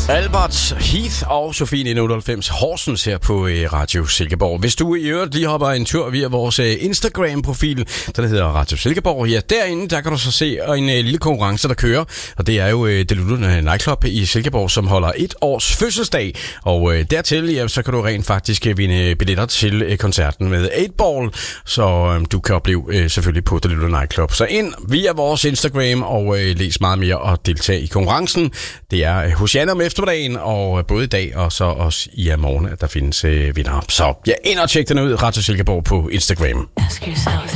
Albert Heath og Sofie 1998 Horsens her på Radio Silkeborg. Hvis du i øvrigt lige hopper en tur via vores Instagram-profil, der hedder Radio Silkeborg, ja, derinde der kan du så se en lille konkurrence, der kører. Og det er jo Delulu Nightclub i Silkeborg, som holder 1 års fødselsdag. Og dertil, ja, så kan du rent faktisk vinde billetter til koncerten med 8-Ball. Så du kan opleve selvfølgelig på Delulu Nightclub. Så ind via vores Instagram og læs meget mere og deltage i konkurrencen. Det er hos Janne om eftermiddagen, og både i dag og så også i morgen, at der findes vinder. Så ja, ind og tjek den ud, Radio Silkeborg på Instagram.